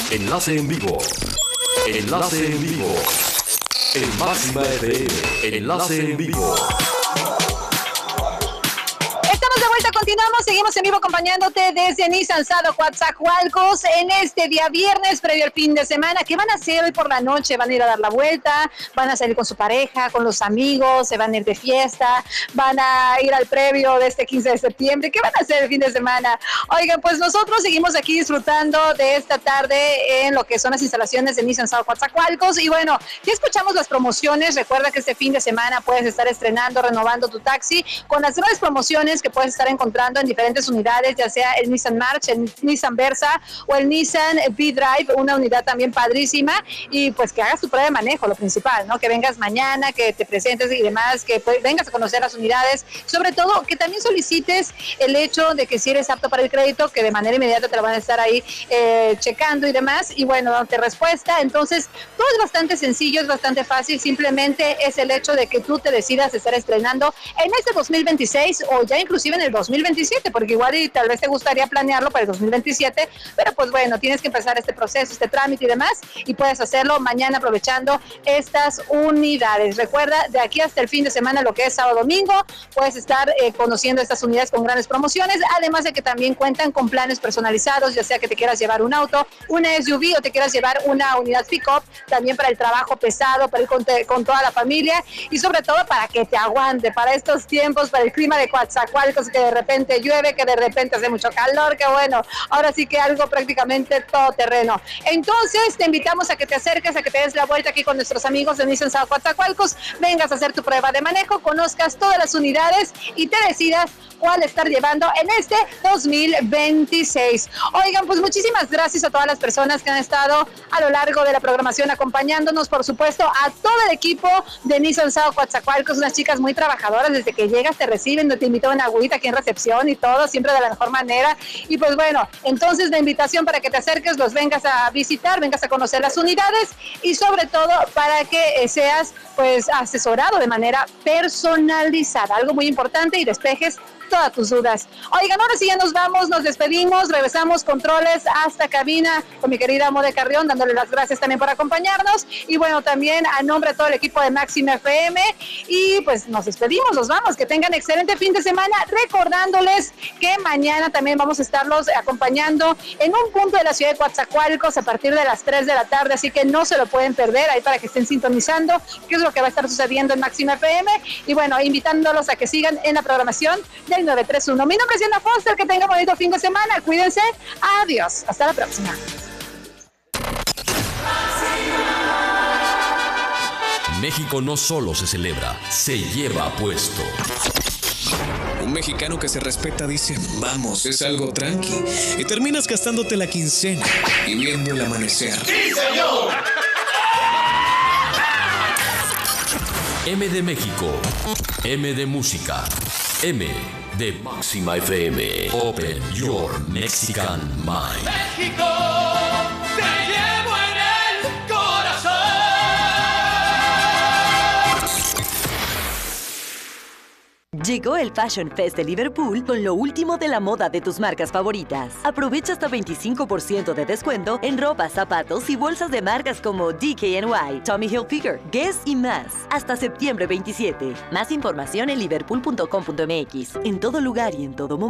Enlace en vivo. Enlace en vivo. En Máxima FM. Enlace en vivo. Estamos de vuelta, continuamos, seguimos en vivo acompañándote desde Nissan Sado Coatzacoalcos en este día viernes previo al fin de semana. ¿Qué van a hacer hoy por la noche? ¿Van a ir a dar la vuelta? ¿Van a salir con su pareja, con los amigos? ¿Se van a ir de fiesta? ¿Van a ir al previo de este 15 de septiembre? ¿Qué van a hacer el fin de semana? Oigan, pues nosotros seguimos aquí disfrutando de esta tarde en lo que son las instalaciones de Nissan Sado Coatzacoalcos. Y bueno, ya escuchamos las promociones. Recuerda que este fin de semana puedes estar estrenando, renovando tu taxi con las grandes promociones que puedes estar encontrando en diferentes unidades, ya sea el Nissan March, el Nissan Versa o el Nissan V-Drive, una unidad también padrísima. Y pues que hagas tu prueba de manejo, lo principal, ¿no? Que vengas mañana, que te presentes y demás, que vengas a conocer las unidades, sobre todo que también solicites el hecho de que si eres apto para el crédito, que de manera inmediata te lo van a estar ahí checando y demás, y bueno, dándote respuesta. Entonces todo es bastante sencillo, es bastante fácil, simplemente es el hecho de que tú te decidas estar estrenando en este 2026 o ya inclusive en el 2027, porque igual y tal vez te gustaría planearlo para el 2027, pero pues bueno, tienes que empezar este proceso, este trámite y demás, y puedes hacerlo mañana aprovechando estas unidades. Recuerda, de aquí hasta el fin de semana, lo que es sábado domingo, puedes estar conociendo estas unidades con grandes promociones, además de que también cuentan con planes personalizados, ya sea que te quieras llevar un auto, una SUV o te quieras llevar una unidad pick-up, también para el trabajo pesado, para ir con toda la familia y sobre todo para que te aguante para estos tiempos, para el clima de Coatzacoalcos, que de repente llueve, que de repente hace mucho calor, que bueno, ahora sí que algo prácticamente todoterreno. Entonces te invitamos a que te acerques, a que te des la vuelta aquí con nuestros amigos de Nissan Sado Coatzacoalcos, vengas a hacer tu prueba de manejo, conozcas todas las unidades y te decidas cuál estar llevando en este 2026. Oigan, pues muchísimas gracias a todas las personas que han estado a lo largo de la programación acompañándonos, por supuesto a todo el equipo de Nissan Sado Coatzacoalcos, unas chicas muy trabajadoras, desde que llegas te reciben, te invitan a una agüita aquí en recepción y todo, siempre de la mejor manera. Y pues bueno, entonces la invitación para que te acerques, los vengas a visitar, vengas a conocer las unidades y sobre todo para que seas pues asesorado de manera personalizada, algo muy importante, y despejes todas tus dudas. Oigan, ahora sí ya nos vamos, nos despedimos, regresamos controles hasta cabina con mi querida Mode Carrión, dándole las gracias también por acompañarnos, y bueno, también a nombre de todo el equipo de Máxima FM, y pues nos despedimos, nos vamos, que tengan excelente fin de semana, recordándoles que mañana también vamos a estarlos acompañando en un punto de la ciudad de Coatzacoalcos a partir de las 3 de la tarde, así que no se lo pueden perder, ahí para que estén sintonizando qué es lo que va a estar sucediendo en Máxima FM, y bueno, invitándolos a que sigan en la programación del 931. Mi nombre es Diana Foster, que tengan bonito fin de semana, cuídense, adiós, hasta la próxima. México no solo se celebra, se lleva puesto. Un mexicano que se respeta dice, vamos, es algo tranqui, y terminas gastándote la quincena y viendo el amanecer. ¡Sí, señor! M de México, M de música, M de Máxima FM. Open your Mexican mind. México, te llevo en el corazón. Llegó el Fashion Fest de Liverpool con lo último de la moda de tus marcas favoritas. Aprovecha hasta 25% de descuento en ropa, zapatos y bolsas de marcas como DKNY, Tommy Hilfiger, Guess y más. Hasta septiembre 27. Más información en liverpool.com.mx. En todo lugar y en todo momento.